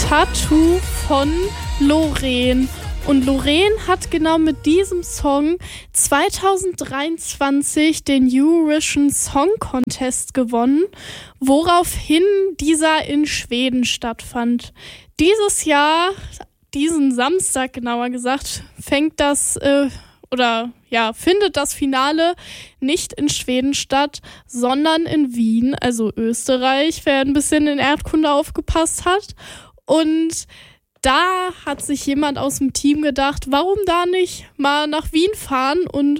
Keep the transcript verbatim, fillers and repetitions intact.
Tattoo von Loreen. Und Loreen hat genau mit diesem Song zwanzig dreiundzwanzig den Eurovision Song Contest gewonnen, woraufhin dieser in Schweden stattfand. Dieses Jahr, diesen Samstag genauer gesagt, fängt das äh, oder ja, findet das Finale nicht in Schweden statt, sondern in Wien, also Österreich, wer ein bisschen in Erdkunde aufgepasst hat. Und da hat sich jemand aus dem Team gedacht, warum da nicht mal nach Wien fahren und